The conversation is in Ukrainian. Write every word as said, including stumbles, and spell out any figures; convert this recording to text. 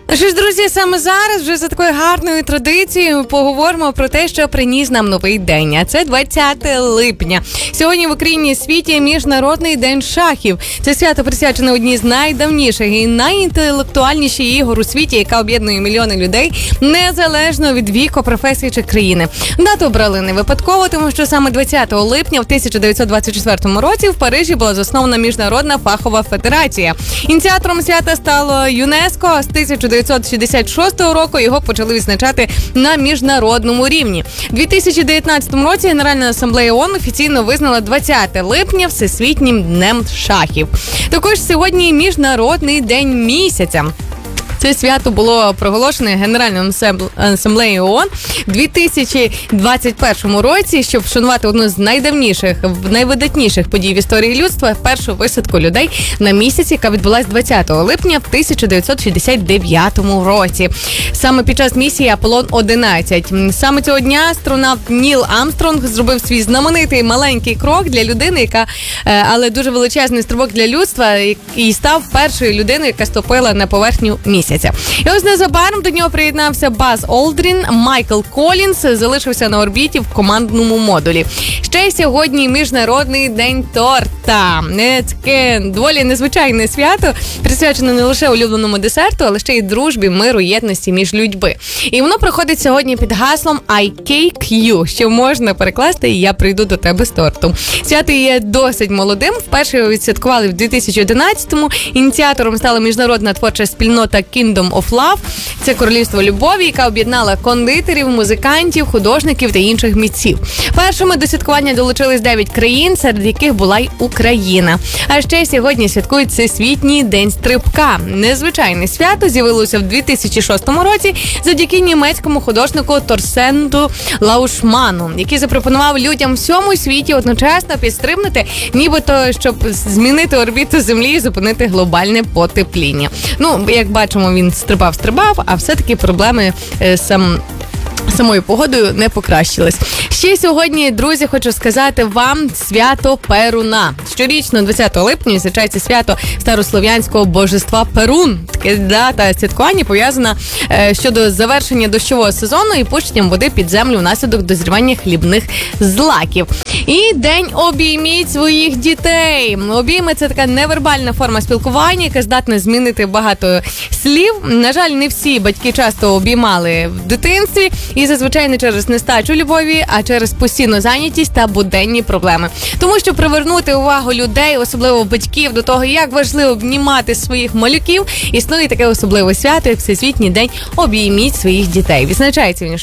Ну що ж, друзі, саме зараз вже за такою гарною традицією поговоримо про те, що приніс нам новий день. А це двадцяте липня. Сьогодні в Україні і світі Міжнародний день шахів. Це свято присвячене одній з найдавніших і найінтелектуальніших ігор у світі, яка об'єднує мільйони людей, незалежно від віку, професії чи країни. Дату обрали не випадково, тому що саме двадцятого липня в тисяча дев'ятсот двадцять четвертому році в Парижі була заснована Міжнародна фахова федерація. Ініціатором свята стало ЮНЕСКО. З тисяча дев'ятсот шістдесят шостого року його почали відзначати на міжнародному рівні. У дві тисячі дев'ятнадцятому році Генеральна асамблея ООН офіційно визнала двадцяте липня Всесвітнім днем шахів. Також сьогодні Міжнародний день місяця. Це свято було проголошене Генеральною асамблеєю ООН у дві тисячі двадцять першому році, щоб вшанувати одну з найдавніших, найвидатніших подій в історії людства – першу висадку людей на місяць, яка відбулася двадцятого липня в тисяча дев'ятсот шістдесят дев'ятому році. Саме під час місії Аполлон одинадцять. Саме цього дня астронавт Ніл Армстронг зробив свій знаменитий маленький крок для людини, яка, але дуже величезний стрибок для людства, і став першою людиною, яка ступила на поверхню місяця. І ось незабаром до нього приєднався Баз Олдрін, Майкл Колінс залишився на орбіті в командному модулі. Ще сьогодні Міжнародний день торта. Таке доволі незвичайне свято, присвячене не лише улюбленому десерту, але ще й дружбі, миру, єдності між людьми. І воно проходить сьогодні під гаслом «I cake you», що можна перекласти «Я прийду до тебе з тортом». Свято є досить молодим. Вперше його відсвяткували в дві тисячі одинадцятому. Ініціатором стала міжнародна творча спільнота Kingdom of Love. Це королівство любові, яка об'єднала кондитерів, музикантів, художників та інших митців. Першими до святкування долучились дев'ять країн, серед яких була й Україна. А ще сьогодні святкують Всесвітній день стрибка. Незвичайне свято з'явилося в дві тисячі шостому році завдяки німецькому художнику Торсенду Лаушману, який запропонував людям в всьому світі одночасно підстрибнути, нібито щоб змінити орбіту Землі і зупинити глобальне потепління. Ну, як бачимо, він стрибав-стрибав, а все-таки проблеми е, сам... самою погодою не покращились. Ще сьогодні, друзі, хочу сказати вам свято Перуна. Щорічно двадцятого липня відзначається свято старослов'янського божества Перун. Така дата святкування пов'язана е, щодо завершення дощового сезону і пущенням води під землю внаслідок дозрівання хлібних злаків. І день обійміть своїх дітей. Обійми – це така невербальна форма спілкування, яка здатна змінити багато слів. На жаль, не всі батьки часто обіймали в дитинстві, і зазвичай не через нестачу любові, а через постійну зайнятість та буденні проблеми. Тому що привернути увагу людей, особливо батьків, до того, як важливо обнімати своїх малюків, існує таке особливе свято, як Всесвітній день обійміть своїх дітей. Відзначається він